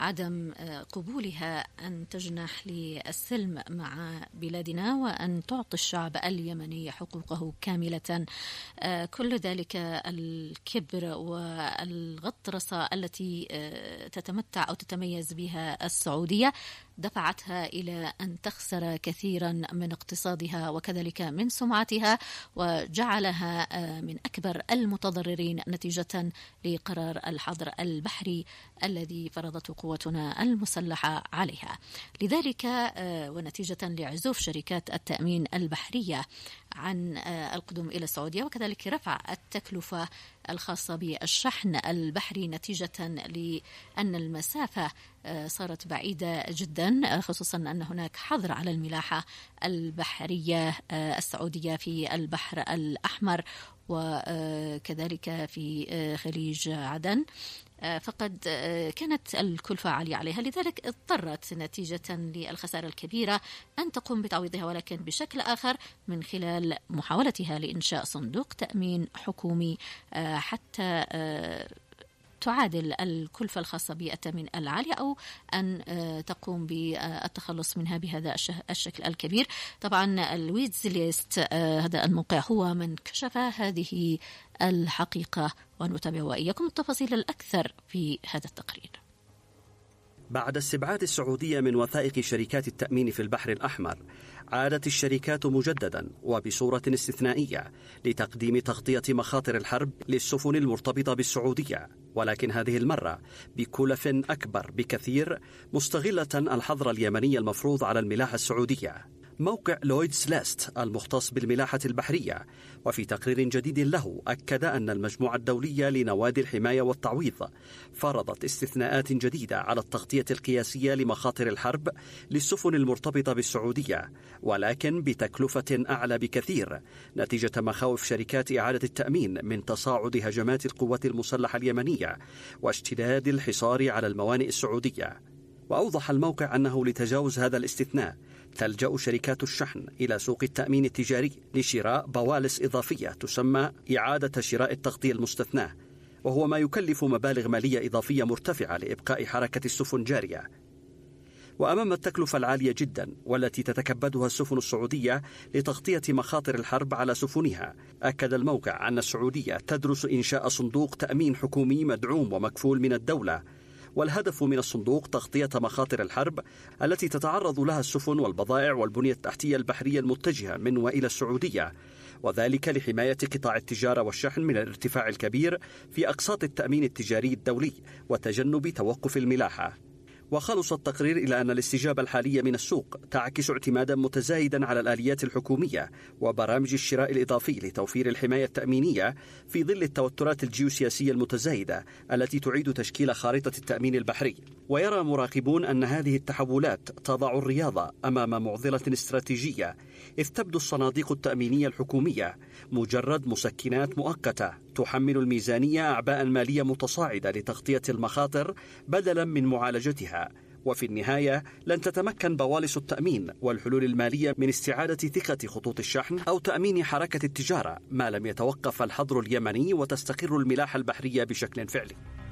عدم قبولها أن تجنح للسلم مع بلادنا وأن تعطي الشعب اليمني حقوقه كاملة. كل ذلك الكبر والغطرسة التي تتمتع أو تتميز بها السعودية دفعتها إلى أن تخسر كثيرا من اقتصادها وكذلك من سمعتها، وجعلها من أكبر المتضررين نتيجة لقرار الحظر البحري الذي فرضته قوتنا المسلحة عليها. لذلك ونتيجة لعزوف شركات التأمين البحرية عن القدوم إلى السعودية وكذلك رفع التكلفة الخاصة بالشحن البحري نتيجة لأن المسافة صارت بعيدة جدا، خصوصا أن هناك حظر على الملاحة البحرية السعودية في البحر الأحمر وكذلك في خليج عدن، فقد كانت الكلفة عالية عليها. لذلك اضطرت نتيجة للخسارة الكبيرة أن تقوم بتعويضها، ولكن بشكل آخر من خلال محاولتها لإنشاء صندوق تأمين حكومي حتى تعادل الكلفة الخاصة بالتأمين العالية أو أن تقوم بالتخلص منها بهذا الشكل الكبير. طبعا الويزليست هذا الموقع هو من كشف هذه الحقيقة، ونتابع وإياكم التفاصيل الأكثر في هذا التقرير. بعد استبعاد السعودية من وثائق شركات التأمين في البحر الأحمر، عادت الشركات مجددا وبصورة استثنائية لتقديم تغطية مخاطر الحرب للسفن المرتبطة بالسعودية، ولكن هذه المرة بكلف أكبر بكثير، مستغلة الحظر اليمني المفروض على الملاحة السعودية. موقع لويدز ليست المختص بالملاحة البحرية وفي تقرير جديد له أكد أن المجموعة الدولية لنوادي الحماية والتعويض فرضت استثناءات جديدة على التغطية القياسية لمخاطر الحرب للسفن المرتبطة بالسعودية، ولكن بتكلفة أعلى بكثير نتيجة مخاوف شركات إعادة التأمين من تصاعد هجمات القوات المسلحة اليمنية واشتداد الحصار على الموانئ السعودية. وأوضح الموقع أنه لتجاوز هذا الاستثناء تلجأ شركات الشحن إلى سوق التأمين التجاري لشراء بوالص إضافية تسمى إعادة شراء التغطية المستثناة، وهو ما يكلف مبالغ مالية إضافية مرتفعة لإبقاء حركة السفن جارية. وأمام التكلفة العالية جدا والتي تتكبدها السفن السعودية لتغطية مخاطر الحرب على سفنها، أكد الموقع أن السعودية تدرس إنشاء صندوق تأمين حكومي مدعوم ومكفول من الدولة، والهدف من الصندوق تغطية مخاطر الحرب التي تتعرض لها السفن والبضائع والبنية التحتية البحرية المتجهة من وإلى السعودية، وذلك لحماية قطاع التجارة والشحن من الارتفاع الكبير في أقساط التأمين التجاري الدولي وتجنب توقف الملاحة. وخلص التقرير إلى أن الاستجابة الحالية من السوق تعكس اعتمادا متزايدا على الآليات الحكومية وبرامج الشراء الإضافي لتوفير الحماية التأمينية في ظل التوترات الجيوسياسية المتزايدة التي تعيد تشكيل خارطة التأمين البحري. ويرى مراقبون أن هذه التحولات تضع الرياضة أمام معضلة استراتيجية، إذ تبدو الصناديق التأمينية الحكومية مجرد مسكنات مؤقتة تحمل الميزانية أعباء مالية متصاعدة لتغطية المخاطر بدلا من معالجتها، وفي النهاية لن تتمكن بوالص التأمين والحلول المالية من استعادة ثقة خطوط الشحن أو تأمين حركة التجارة ما لم يتوقف الحظر اليمني وتستقر الملاحة البحرية بشكل فعلي.